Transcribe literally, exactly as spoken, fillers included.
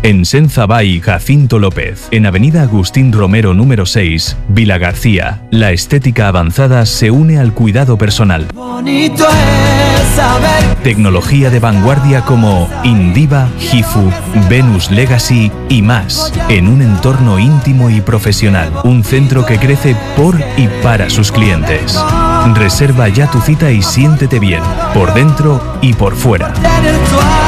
En Senzabay Jacinto López, en Avenida Agustín Romero número seis, Vila García. La estética avanzada se une al cuidado personal. Bonito es saber. Tecnología de vanguardia como Indiva, Gifu, Venus Legacy y más, en un entorno íntimo y profesional. Un centro que crece por y para sus clientes. Reserva ya tu cita y siéntete bien, por dentro y por fuera. Tener tu